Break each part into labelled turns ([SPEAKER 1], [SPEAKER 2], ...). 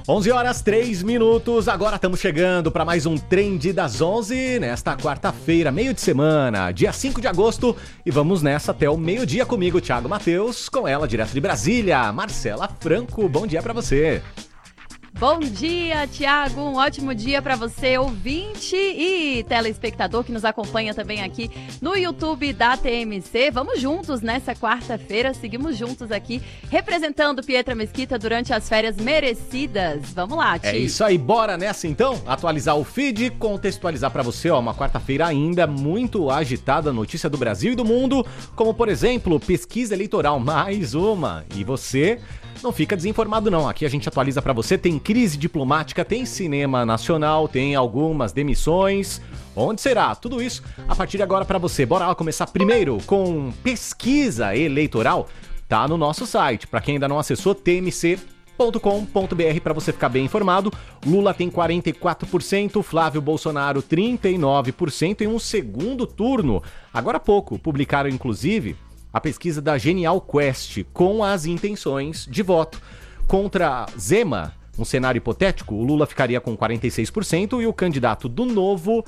[SPEAKER 1] 11 horas 3 minutos, agora estamos chegando para mais um Trend das 11, nesta quarta-feira, meio de semana, dia 5 de agosto, e vamos nessa até o meio-dia comigo, Thiago Matheus, com ela direto de Brasília, Marcela Franco, bom dia para você.
[SPEAKER 2] Bom dia, Thiago, um ótimo dia para você, ouvinte e telespectador que nos acompanha também aqui no YouTube da TMC. Vamos juntos nessa quarta-feira, seguimos juntos aqui, representando Pietra Mesquita durante as férias merecidas. Vamos lá, Thi.
[SPEAKER 1] É isso aí, bora nessa então, atualizar o feed, contextualizar para você, uma quarta-feira ainda muito agitada, notícia do Brasil e do mundo, como por exemplo, pesquisa eleitoral, mais uma, e você não fica desinformado não, aqui a gente atualiza pra você, tem crise diplomática, tem cinema nacional, tem algumas demissões, onde será? Tudo isso a partir de agora pra você. Bora lá começar primeiro com pesquisa eleitoral, tá no nosso site, pra quem ainda não acessou, tmc.com.br para você ficar bem informado. Lula tem 44%, Flávio Bolsonaro 39% em um segundo turno. Agora há pouco, publicaram inclusive a pesquisa da Genial Quest com as intenções de voto. Contra Zema, um cenário hipotético, o Lula ficaria com 46% e o candidato do Novo,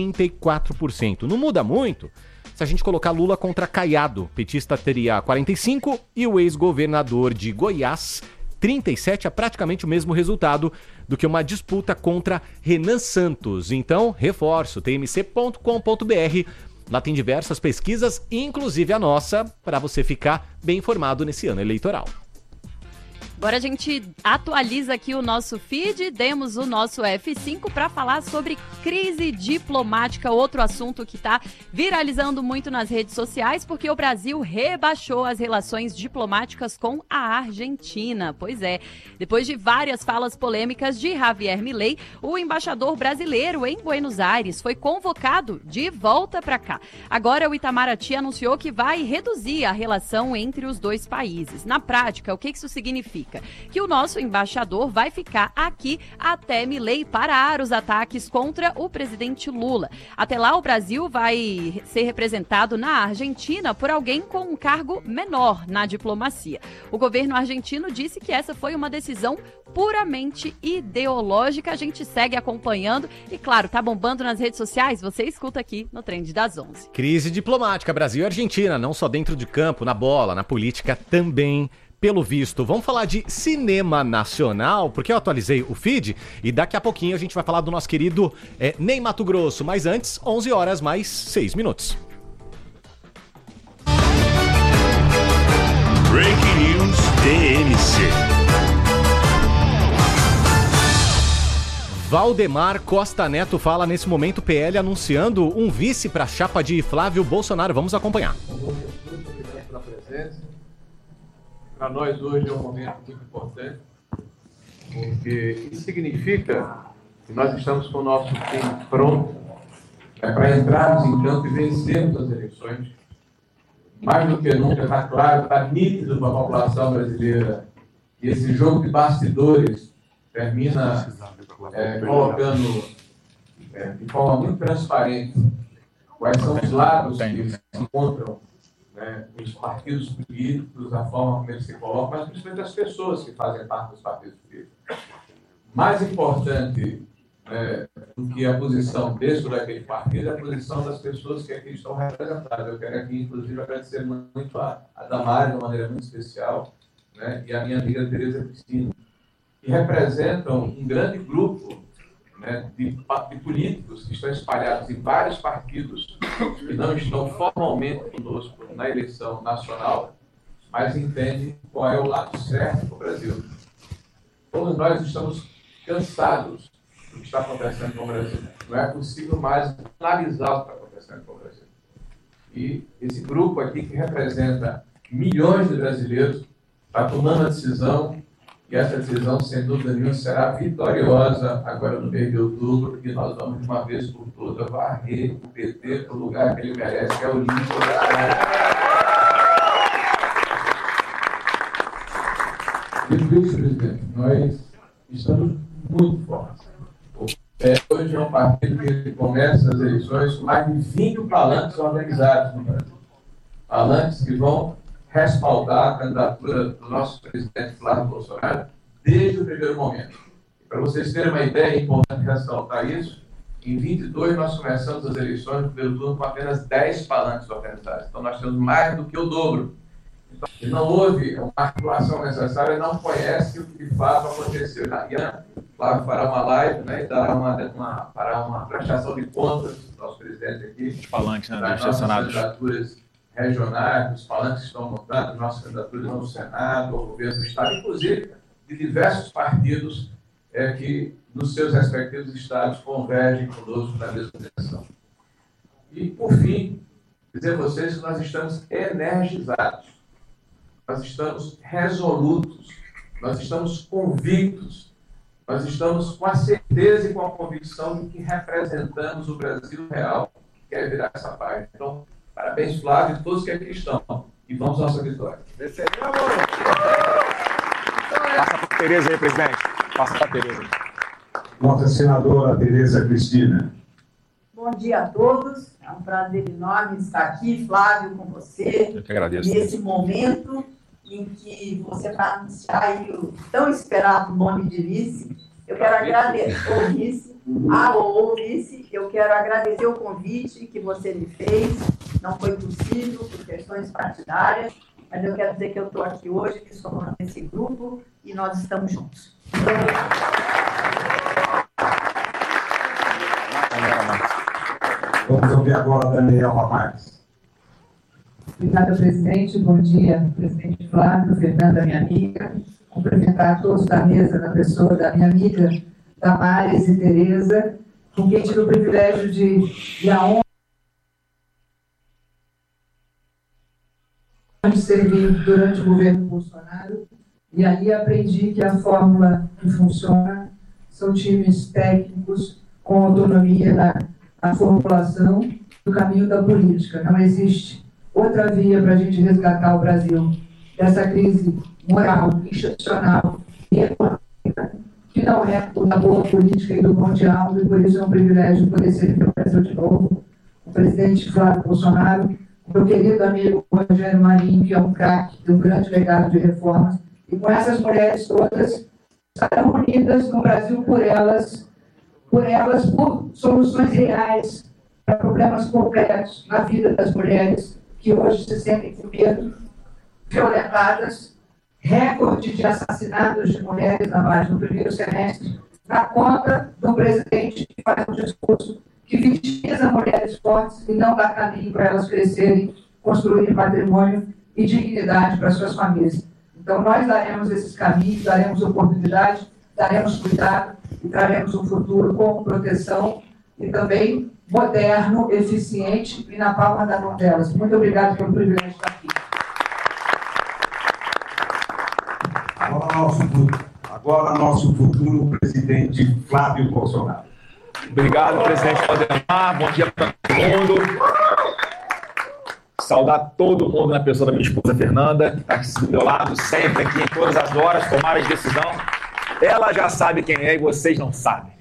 [SPEAKER 1] 34%. Não muda muito se a gente colocar Lula contra Caiado. Petista teria 45% e o ex-governador de Goiás, 37%, é praticamente o mesmo resultado do que uma disputa contra Renan Santos. Então, reforço, tmc.com.br. Lá tem diversas pesquisas, inclusive a nossa, para você ficar bem informado nesse ano eleitoral.
[SPEAKER 2] Agora a gente atualiza aqui o nosso feed, demos o nosso F5 para falar sobre crise diplomática, outro assunto que está viralizando muito nas redes sociais, porque o Brasil rebaixou as relações diplomáticas com a Argentina. Pois é, depois de várias falas polêmicas de Javier Milei, o embaixador brasileiro em Buenos Aires foi convocado de volta para cá. Agora o Itamaraty anunciou que vai reduzir a relação entre os dois países. Na prática, o que isso significa? Que o nosso embaixador vai ficar aqui até Milei parar os ataques contra o presidente Lula. Até lá, o Brasil vai ser representado na Argentina por alguém com um cargo menor na diplomacia. O governo argentino disse que essa foi uma decisão puramente ideológica. A gente segue acompanhando e, claro, tá bombando nas redes sociais. Você escuta aqui no Trend das 11.
[SPEAKER 1] Crise diplomática, Brasil e Argentina, não só dentro de campo, na bola, na política também. Pelo visto, vamos falar de cinema nacional, porque eu atualizei o feed e daqui a pouquinho a gente vai falar do nosso querido Ney Matogrosso. Mas antes, 11 horas mais 6 minutos.
[SPEAKER 3] Breaking News TMC.
[SPEAKER 1] Valdemar Costa Neto fala nesse momento, PL anunciando um vice para a chapa de Flávio Bolsonaro. Vamos acompanhar.
[SPEAKER 4] Muito obrigado pela presença. Para nós hoje é um momento muito importante, porque isso significa que nós estamos com o nosso time pronto para entrarmos em campo e vencermos as eleições. Mais do que nunca, está claro, está nítido para a população brasileira, e esse jogo de bastidores termina colocando de forma muito transparente quais são os lados que se encontram, os partidos políticos, a forma como eles se colocam, mas principalmente as pessoas que fazem parte dos partidos políticos. Mais importante do que a posição desse ou daquele partido é a posição das pessoas que aqui estão representadas. Eu quero aqui, inclusive, agradecer muito a Damares, de uma maneira muito especial, e a minha amiga Tereza Cristina, que representam um grande grupo de políticos que estão espalhados em vários partidos que não estão formalmente conosco na eleição nacional, mas entendem qual é o lado certo para o Brasil. Todos nós estamos cansados do que está acontecendo com o Brasil. Não é possível mais analisar o que está acontecendo com o Brasil. E esse grupo aqui, que representa milhões de brasileiros, está tomando a decisão. E essa decisão, sem dúvida nenhuma, será vitoriosa agora no mês de outubro, porque nós vamos, de uma vez por todas, varrer o PT para o lugar que ele merece, que é o limite da E por isso, presidente, nós estamos muito fortes. Hoje é um partido que começa as eleições com mais de 20 palanques organizados no Brasil. Palanques que vão respaldar a candidatura do nosso presidente Flávio Bolsonaro desde o primeiro momento. Para vocês terem uma ideia, é importante ressaltar isso, em 22 nós começamos as eleições no primeiro turno com apenas 10 palanques organizados. Então nós temos mais do que o dobro. Então, não houve uma articulação necessária, não conhece o que de fato aconteceu. Amanhã, Flávio fará uma live, né, e dará uma prestação de contas do nosso presidente aqui.
[SPEAKER 5] Os palanques, né,
[SPEAKER 4] das nossas candidaturas regionais, os palanques que estão montados, nossas candidaturas no Senado, ao governo do Estado, inclusive de diversos partidos que, nos seus respectivos estados, convergem conosco na mesma direção. E, por fim, dizer a vocês que nós estamos energizados, nós estamos resolutos, nós estamos convictos, nós estamos com a certeza e com a convicção de que representamos o Brasil real, que quer virar essa página. Então, parabéns, Flávio, e todos que aqui estão. E vamos à nossa vitória.
[SPEAKER 5] Passa para a Tereza aí, presidente. Passa para a Tereza.
[SPEAKER 6] Nossa senadora Tereza Cristina.
[SPEAKER 7] Bom dia a todos. É um prazer enorme estar aqui, Flávio, com você.
[SPEAKER 5] Eu que agradeço.
[SPEAKER 7] Nesse momento em que você vai anunciar aí o tão esperado nome de vice. Eu quero agradecer o vice, eu quero agradecer o convite que você me fez. Não foi possível por questões partidárias, mas eu quero dizer que eu estou aqui hoje, que estou nesse grupo e nós estamos juntos.
[SPEAKER 6] Vamos ouvir agora a Daniela Marques.
[SPEAKER 8] Obrigada, presidente. Bom dia, presidente Flávio, Fernanda, minha amiga. Cumprimentar todos da mesa, na pessoa da minha amiga Damares e Tereza, com quem tive o privilégio de a honra de servir durante o governo Bolsonaro. E ali aprendi que a fórmula que funciona são times técnicos com autonomia na formulação do caminho da política. Não existe outra via para a gente resgatar o Brasil dessa crise moral, institucional e econômica, que não é da boa política e do bom diálogo, e por isso é um privilégio poder servir o Brasil de novo. O presidente Flávio Bolsonaro, o meu querido amigo Rogério Marinho, que é um craque, tem um grande legado de reformas, e com essas mulheres todas, estarão unidas no Brasil por soluções reais para problemas concretos na vida das mulheres que hoje se sentem com medo, violentadas, recorde de assassinatos de mulheres na base no primeiro semestre, na conta do presidente que faz um discurso que vitimiza mulheres fortes e não dá caminho para elas crescerem, construírem patrimônio e dignidade para suas famílias. Então, nós daremos esses caminhos, daremos oportunidade, daremos cuidado e traremos um futuro com proteção e também moderno, eficiente e na palma da mão delas. Muito obrigado pelo privilégio de estar aqui.
[SPEAKER 6] Agora nosso futuro presidente Flávio Bolsonaro.
[SPEAKER 5] Obrigado, presidente Valdemar. Bom dia para todo mundo. Saudar todo mundo na pessoa da minha esposa Fernanda, que está aqui do meu lado sempre, aqui em todas as horas, tomar as decisões. Ela já sabe quem é e vocês não sabem.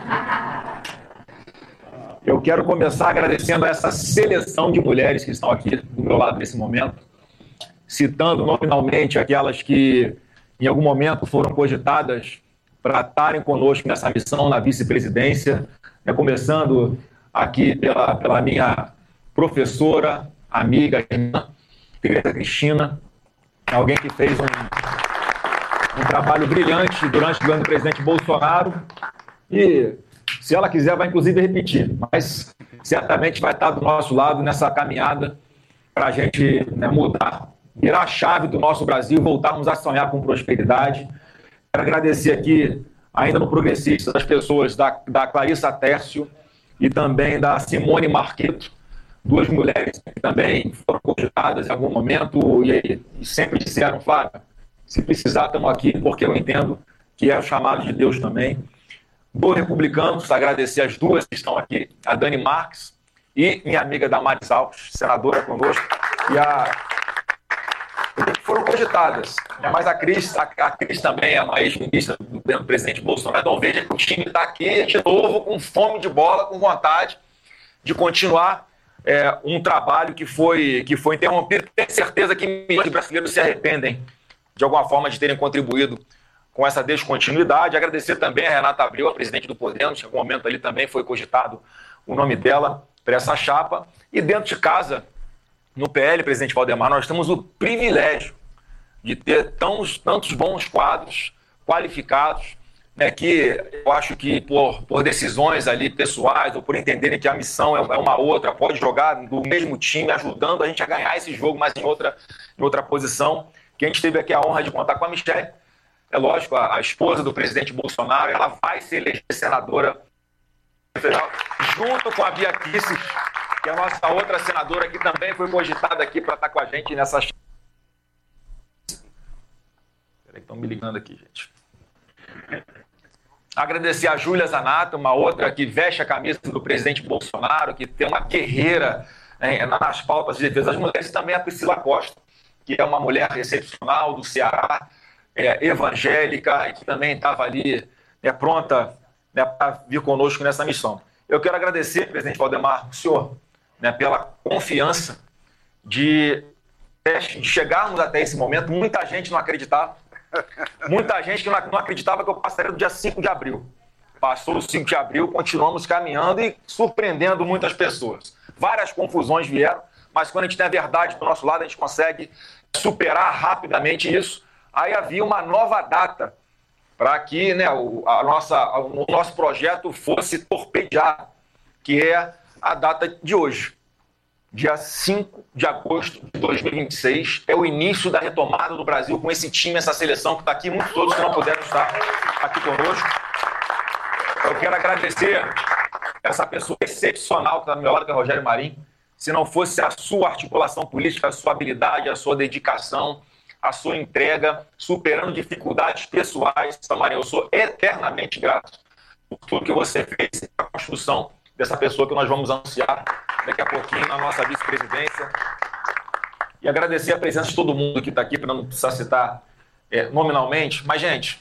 [SPEAKER 5] Eu quero começar agradecendo a essa seleção de mulheres que estão aqui do meu lado nesse momento, citando nominalmente aquelas que em algum momento foram cogitadas para estarem conosco nessa missão na vice-presidência, começando aqui pela minha professora, amiga, irmã, Tereza Cristina, alguém que fez um trabalho brilhante durante o governo do presidente Bolsonaro e, se ela quiser, vai inclusive repetir, mas certamente vai estar do nosso lado nessa caminhada para a gente mudar, virar a chave do nosso Brasil, voltarmos a sonhar com prosperidade. Quero agradecer aqui, ainda no Progressista, as pessoas da Clarissa Tércio e também da Simone Marqueto, duas mulheres que também foram cogitadas em algum momento e sempre disseram, Flávio, se precisar, estamos aqui, porque eu entendo que é o chamado de Deus também. Do Republicanos, agradecer as duas que estão aqui, a Dani Marques e minha amiga Damares Alves, senadora conosco, que foram cogitadas. Mas a Cris também é uma ex-ministra do presidente Bolsonaro. Então veja que o time está aqui de novo, com fome de bola, com vontade de continuar um trabalho que foi interrompido. Tenho certeza que milhões de brasileiros se arrependem, de alguma forma, de terem contribuído com essa descontinuidade. Agradecer também a Renata Abreu, a presidente do Podemos, que em algum momento ali também foi cogitado o nome dela para essa chapa. E dentro de casa, no PL, presidente Valdemar, nós temos o privilégio de ter tantos bons quadros qualificados, né, que eu acho que por decisões ali pessoais ou por entenderem que a missão é uma outra, pode jogar do mesmo time, ajudando a gente a ganhar esse jogo, mas em outra posição. Que a gente teve aqui a honra de contar com a Michelle. É lógico, a esposa do presidente Bolsonaro, ela vai se eleger senadora federal, junto com a Bia Kicis, que é a nossa outra senadora, que também foi cogitada aqui para estar com a gente nessa... Peraí que estão me ligando aqui, gente. Agradecer a Júlia Zanata, uma outra que veste a camisa do presidente Bolsonaro, que tem uma guerreira nas pautas de defesa das mulheres, e também a Priscila Costa, que é uma mulher excepcional do Ceará, evangélica, e que também estava ali pronta para vir conosco nessa missão. Eu quero agradecer, presidente Valdemar, o senhor, pela confiança de chegarmos até esse momento. Muita gente não acreditava. Muita gente que não acreditava que eu passaria do dia 5 de abril. Passou o 5 de abril, continuamos caminhando e surpreendendo muitas pessoas. Várias confusões vieram, mas quando a gente tem a verdade do nosso lado, a gente consegue superar rapidamente isso. Aí havia uma nova data para que o nosso projeto fosse torpedeado, que é a data de hoje. Dia 5 de agosto de 2026 é o início da retomada do Brasil com esse time, essa seleção que está aqui, muitos outros que não puderam estar aqui conosco. Eu quero agradecer essa pessoa excepcional que está do meu lado, que é o Rogério Marinho. Se não fosse a sua articulação política, a sua habilidade, a sua dedicação, a sua entrega, superando dificuldades pessoais, Marinho, eu sou eternamente grato por tudo que você fez para a construção dessa pessoa que nós vamos anunciar daqui a pouquinho na nossa vice-presidência. E agradecer a presença de todo mundo que está aqui, para não precisar citar nominalmente. Mas, gente,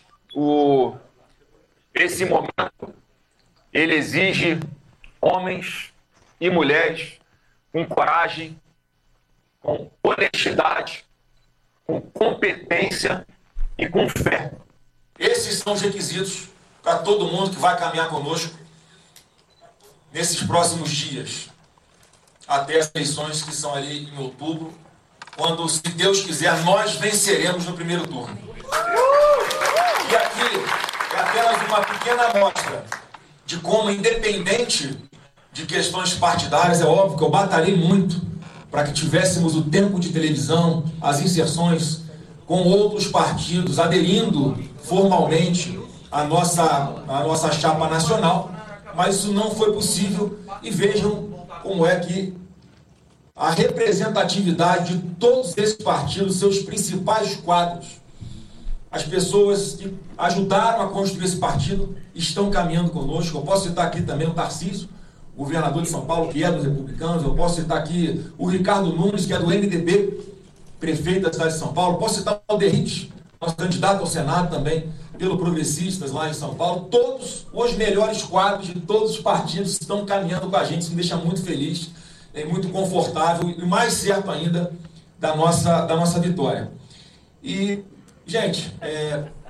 [SPEAKER 5] esse momento, ele exige homens e mulheres com coragem, com honestidade, com competência e com fé.
[SPEAKER 9] Esses são os requisitos para todo mundo que vai caminhar conosco nesses próximos dias, até as eleições que são ali em outubro, quando, se Deus quiser, nós venceremos no primeiro turno. E aqui é apenas uma pequena amostra de como, independente de questões partidárias, é óbvio que eu batalhei muito para que tivéssemos o tempo de televisão, as inserções com outros partidos, aderindo formalmente à nossa chapa nacional, mas isso não foi possível. E vejam como é que a representatividade de todos esses partidos, seus principais quadros, as pessoas que ajudaram a construir esse partido, estão caminhando conosco. Eu posso citar aqui também o Tarcísio, governador de São Paulo, que é dos republicanos. Eu posso citar aqui o Ricardo Nunes, que é do MDB, prefeito da cidade de São Paulo. Posso citar o Derrite, nosso candidato ao Senado também, pelo Progressistas lá em São Paulo. Todos os melhores quadros de todos os partidos estão caminhando com a gente. Isso me deixa muito feliz, muito confortável e mais certo ainda da nossa vitória. E, gente,